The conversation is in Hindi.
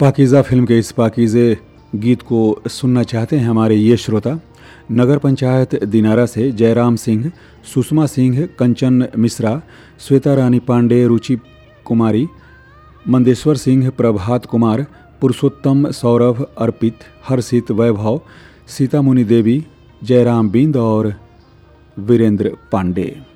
पाकीज़ा फिल्म के इस पाकीज़े गीत को सुनना चाहते हैं हमारे ये श्रोता नगर पंचायत दिनारा से जयराम सिंह, सुषमा सिंह, कंचन मिश्रा, श्वेता रानी पांडे, रुचि कुमारी, मंदेश्वर सिंह, प्रभात कुमार, पुरुषोत्तम, सौरभ, अर्पित, हर्षित, वैभव, सीतामुनि देवी, जयराम बिंद और वीरेंद्र पांडे।